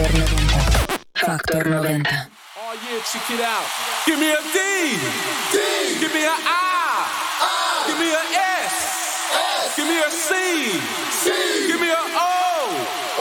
Factor 90. Oh yeah, check it out. Give me a D. D. Give me a I. Give me a S. Give me a C. Give me a O.